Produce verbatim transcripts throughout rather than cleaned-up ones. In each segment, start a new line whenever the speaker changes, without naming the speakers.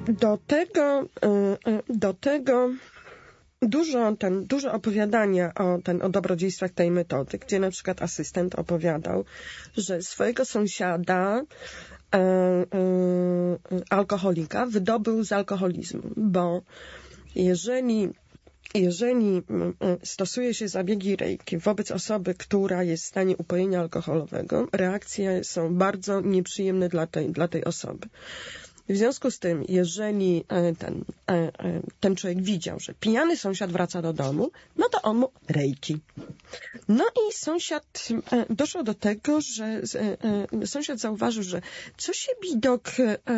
do tego, do tego dużo, ten, dużo opowiadania o, ten, o dobrodziejstwach tej metody, gdzie na przykład asystent opowiadał, że swojego sąsiada e, e, alkoholika wydobył z alkoholizmu, bo jeżeli Jeżeli stosuje się zabiegi Reiki wobec osoby, która jest w stanie upojenia alkoholowego, reakcje są bardzo nieprzyjemne dla tej, dla tej osoby. W związku z tym, jeżeli ten, ten człowiek widział, że pijany sąsiad wraca do domu, no to on mu Reiki. No i sąsiad doszło do tego, że sąsiad zauważył, że co się widok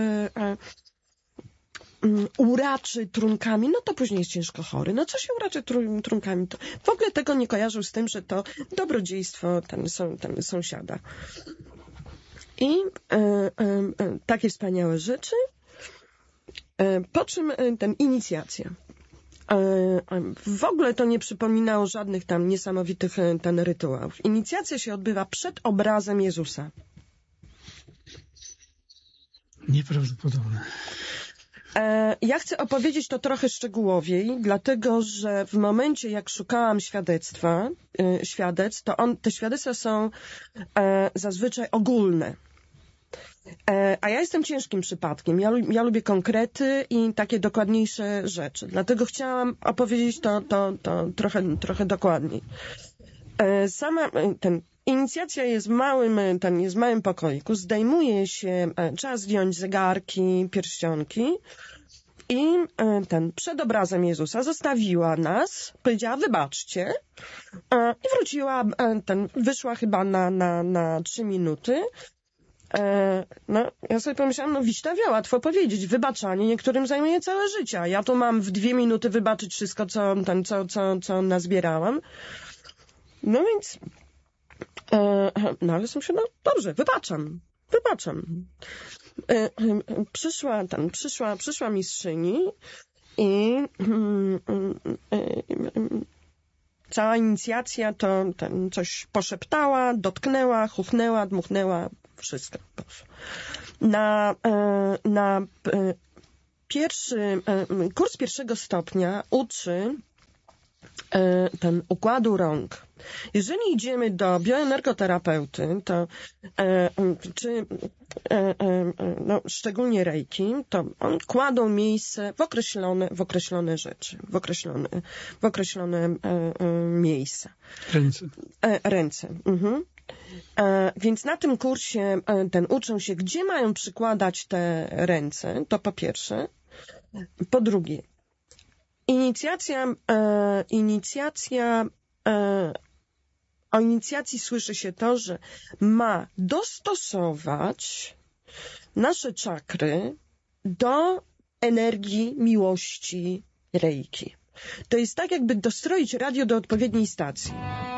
uraczy trunkami, no to później jest ciężko chory. No co się uraczy tr- trunkami? To w ogóle tego nie kojarzył z tym, że to dobrodziejstwo ten, są, ten sąsiada. I e, e, e, takie wspaniałe rzeczy. E, po czym e, ten inicjacja. E, e, w ogóle to nie przypominało żadnych tam niesamowitych e, ten rytuałów. Inicjacja się odbywa przed obrazem Jezusa.
Nieprawdopodobne.
Ja chcę opowiedzieć to trochę szczegółowiej, dlatego że w momencie, jak szukałam świadectwa, yy, świadectw, to on, te świadectwa są e, zazwyczaj ogólne. E, a ja jestem ciężkim przypadkiem. Ja, ja lubię konkrety i takie dokładniejsze rzeczy. Dlatego chciałam opowiedzieć to, to, to trochę, trochę dokładniej. E, sama ten Inicjacja jest w małym, ten jest w małym pokoiku, zdejmuje się, trzeba zdjąć zegarki, pierścionki i ten przed obrazem Jezusa zostawiła nas, powiedziała wybaczcie i wróciła, ten wyszła chyba na, na, na trzy minuty. No, ja sobie pomyślałam, no wiśtawia, łatwo powiedzieć, wybaczanie niektórym zajmuje całe życie, a ja tu mam w dwie minuty wybaczyć wszystko, co, ten, co, co, co nazbierałam. No więc no ale są się, no dobrze, wybaczam, wybaczam. Przyszła tam, przyszła, przyszła mistrzyni i cała inicjacja to ten coś poszeptała, dotknęła, chuchnęła, dmuchnęła, wszystko. Na, na pierwszy, kurs pierwszego stopnia uczy ten układu rąk. Jeżeli idziemy do bioenergoterapeuty, to e, czy e, e, no, szczególnie Reiki, to on kładą miejsce w określone, w określone rzeczy, w określone, w określone e, e, miejsca.
Ręce.
E, ręce. Mhm. E, więc na tym kursie e, ten uczą się, gdzie mają przykładać te ręce, to po pierwsze. Po drugie, Inicjacja, e, inicjacja, e, o inicjacji słyszy się to, że ma dostosować nasze czakry do energii miłości Reiki. To jest tak, jakby dostroić radio do odpowiedniej stacji.